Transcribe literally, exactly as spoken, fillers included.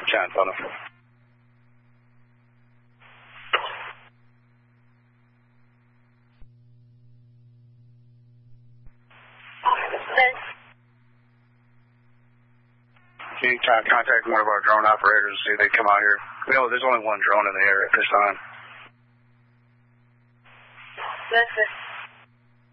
chance on them. You can try to contact one of our drone operators and see if they come out here. We know there's only one drone in the air at this time. Listen.